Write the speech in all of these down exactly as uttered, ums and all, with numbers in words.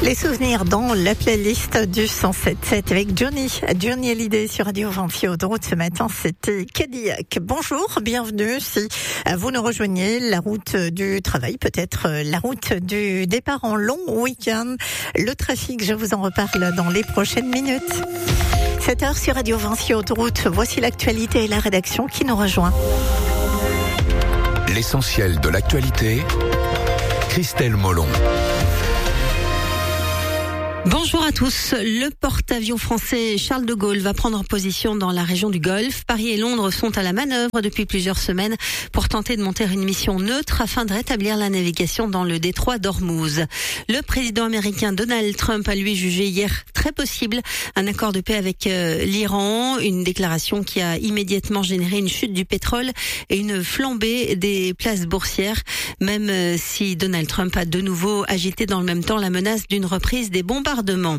Les souvenirs dans la playlist du cent sept sept avec Johnny. Johnny Hallyday sur Radio vingt Autoroute. Ce matin, c'était Cadillac. Bonjour, bienvenue. Si vous nous rejoignez, la route du travail, peut-être la route du départ en long week-end. Le trafic, je vous en reparle dans les prochaines minutes. sept heures sur Radio vingt Autoroute. Voici l'actualité et la rédaction qui nous rejoint. L'essentiel de l'actualité, Christelle Molon. Bonjour à tous. Le porte-avions français Charles de Gaulle va prendre position dans la région du Golfe. Paris et Londres sont à la manœuvre depuis plusieurs semaines pour tenter de monter une mission neutre afin de rétablir la navigation dans le détroit d'Ormuz. Le président américain Donald Trump a lui jugé hier très possible un accord de paix avec euh, l'Iran, une déclaration qui a immédiatement généré une chute du pétrole et une flambée des places boursières, même euh, si Donald Trump a de nouveau agité dans le même temps la menace d'une reprise des bombardements.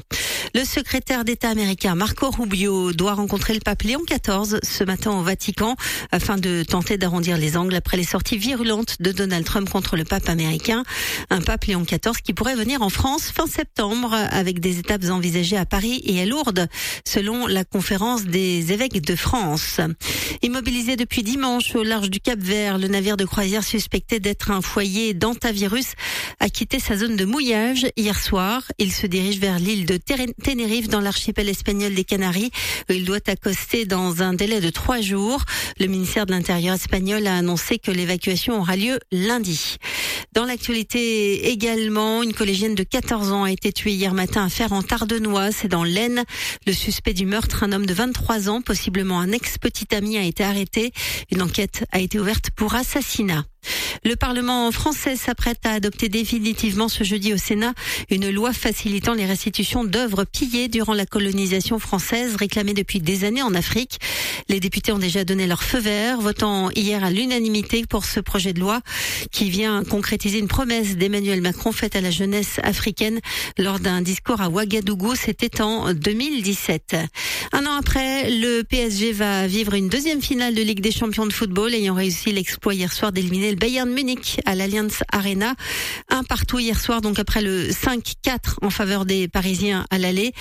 Le secrétaire d'État américain Marco Rubio doit rencontrer le pape Léon quatorze ce matin au Vatican afin de tenter d'arrondir les angles après les sorties virulentes de Donald Trump contre le pape américain. Un pape Léon quatorze qui pourrait venir en France fin septembre avec des étapes envisagées à Paris et à Lourdes selon la conférence des évêques de France. Immobilisé depuis dimanche au large du Cap-Vert, le navire de croisière suspecté d'être un foyer d'hantavirus a quitté sa zone de mouillage hier soir. Il se dirige vers l'île de Tenerife dans l'archipel espagnol des Canaries où il doit accoster dans un délai de trois jours. Le ministère de l'Intérieur espagnol a annoncé que l'évacuation aura lieu lundi. Dans l'actualité également, une collégienne de quatorze ans a été tuée hier matin à Fère-en-Tardenois, c'est dans l'Aisne. Le suspect du meurtre, un homme de vingt-trois ans, possiblement un ex-petit ami, a été arrêté. Une enquête a été ouverte pour assassinat. Le Parlement français s'apprête à adopter définitivement ce jeudi au Sénat une loi facilitant les restitutions d'œuvres pillées durant la colonisation française réclamée depuis des années en Afrique. Les députés ont déjà donné leur feu vert, votant hier à l'unanimité pour ce projet de loi qui vient concrétiser une promesse d'Emmanuel Macron faite à la jeunesse africaine lors d'un discours à Ouagadougou, c'était en deux mille dix-sept. Un an après, le P S G va vivre une deuxième finale de Ligue des champions de football ayant réussi l'exploit hier soir d'éliminer le Bayern Munich à l'Allianz Arena. Un partout hier soir, donc après le cinq quatre en faveur des Parisiens à l'aller.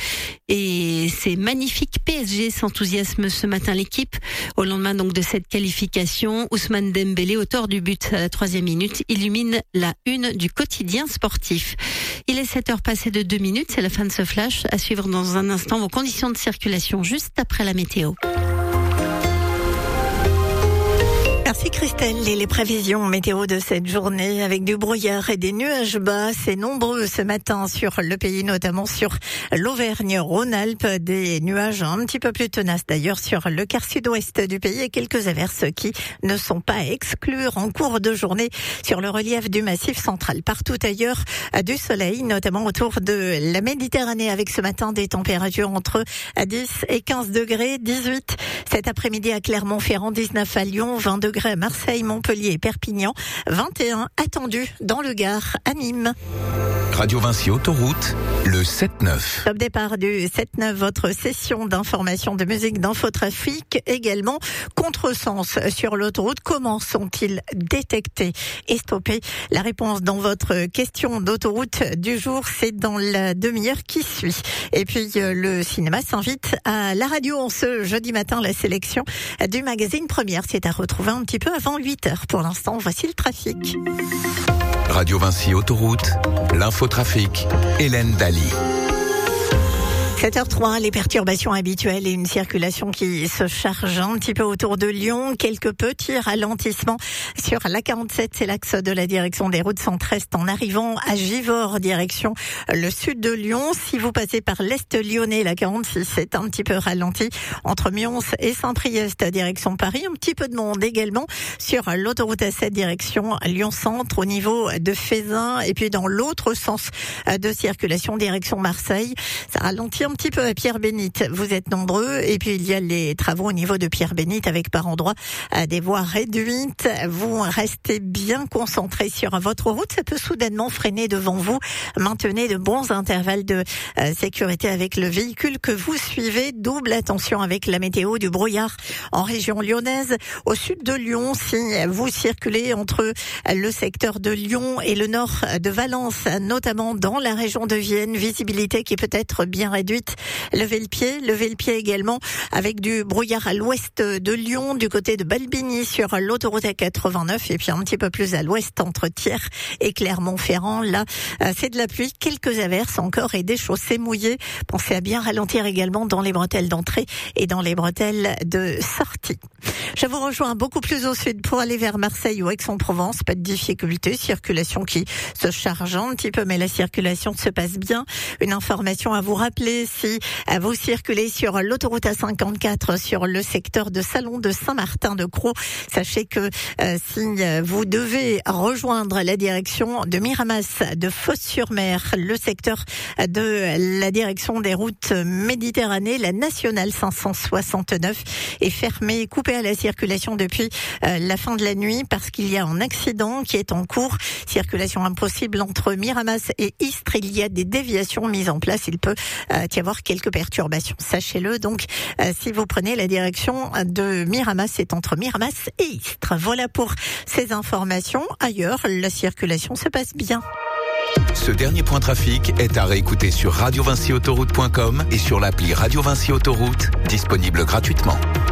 Et c'est magnifique. P S G s'enthousiasme ce matin l'équipe. Au lendemain donc de cette qualification, Ousmane Dembélé, auteur du but à la troisième minute, illumine la une du quotidien sportif. Il est sept heures passées de deux minutes, c'est la fin de ce flash. À suivre dans un instant vos conditions de circulation juste après la météo. Merci Christelle. Et les prévisions météo de cette journée avec du brouillard et des nuages bas, c'est nombreux ce matin sur le pays, notamment sur l'Auvergne-Rhône-Alpes, des nuages un petit peu plus tenaces d'ailleurs sur le quart sud-ouest du pays et quelques averses qui ne sont pas à exclure en cours de journée sur le relief du Massif central. Partout ailleurs, du soleil, notamment autour de la Méditerranée avec ce matin des températures entre dix et quinze degrés, dix-huit cet après-midi à Clermont-Ferrand, dix-neuf à Lyon, vingt degrés à Marseille, Montpellier et Perpignan, vingt et un attendus dans le Gard à Nîmes. Radio vingt Autoroute, le sept neuf. Top départ du sept neuf, votre session d'information de musique d'infotrafic, également contresens sur l'autoroute. Comment sont-ils détectés et stoppés? La réponse dans votre question d'autoroute du jour, c'est dans la demi-heure qui suit. Et puis le cinéma s'invite à la radio en ce jeudi matin. La sélection du magazine Première, c'est à retrouver un petit peu avant huit heures. Pour l'instant, voici le trafic. Radio vingt Autoroute, l'infotrafic, Hélène Daly. sept heures trois, les perturbations habituelles et une circulation qui se charge un petit peu autour de Lyon. Quelques petits ralentissements sur la quarante-sept, c'est l'axe de la direction des routes centre-est en arrivant à Givors, direction le sud de Lyon. Si vous passez par l'est lyonnais, la quarante-six, c'est un petit peu ralenti entre Mions et Saint-Priest, direction Paris. Un petit peu de monde également sur l'autoroute A sept, direction Lyon-Centre, au niveau de Fézin. Et puis dans l'autre sens de circulation, direction Marseille, ça ralentit un un petit peu à Pierre-Bénite. Vous êtes nombreux. Et puis, il y a les travaux au niveau de Pierre-Bénite avec par endroits des voies réduites. Vous restez bien concentrés sur votre route. Ça peut soudainement freiner devant vous. Maintenez de bons intervalles de euh, sécurité avec le véhicule que vous suivez. Double attention avec la météo, du brouillard en région lyonnaise. Au sud de Lyon, si vous circulez entre le secteur de Lyon et le nord de Valence, notamment dans la région de Vienne, visibilité qui peut être bien réduite. Levez le pied, levez le pied également avec du brouillard à l'ouest de Lyon, du côté de Balbigny sur l'autoroute A quatre-vingt-neuf et puis un petit peu plus à l'ouest entre Thiers et Clermont-Ferrand. Là, c'est de la pluie, quelques averses encore et des chaussées mouillées. Pensez à bien ralentir également dans les bretelles d'entrée et dans les bretelles de sortie. Je vous rejoins beaucoup plus au sud pour aller vers Marseille ou Aix-en-Provence. Pas de difficulté, circulation qui se charge un petit peu, mais la circulation se passe bien. Une information à vous rappeler, si vous circulez sur l'autoroute A cinquante-quatre sur le secteur de Salon de Saint-Martin-de-Crau, sachez que euh, si vous devez rejoindre la direction de Miramas, de Fos-sur-Mer, le secteur de la direction des routes Méditerranée, la nationale cinq cent soixante-neuf est fermée, coupée à la circulation depuis euh, la fin de la nuit parce qu'il y a un accident qui est en cours. Circulation impossible entre Miramas et Istres. Il y a des déviations mises en place. Il peut euh, y avoir quelques perturbations. Sachez-le. Donc, euh, si vous prenez la direction de Miramas, c'est entre Miramas et Istres. Voilà pour ces informations. Ailleurs, la circulation se passe bien. Ce dernier point trafic est à réécouter sur radio vinci autoroute point com et sur l'appli Radio Vinci Autoroute, disponible gratuitement.